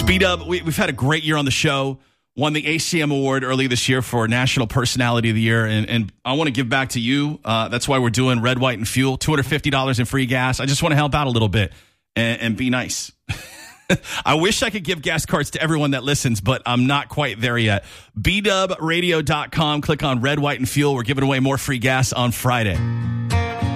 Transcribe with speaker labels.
Speaker 1: B-Dub, we've had a great year on the show. Won the ACM Award early this year for National Personality of the Year, and I want to give back to you. That's why we're doing Red, White, and Fuel, $250 in free gas. I just want to help out a little bit and be nice. I wish I could give gas cards to everyone that listens, but I'm not quite there yet. BDubRadio.com. Click on Red, White, and Fuel. We're giving away more free gas on Friday.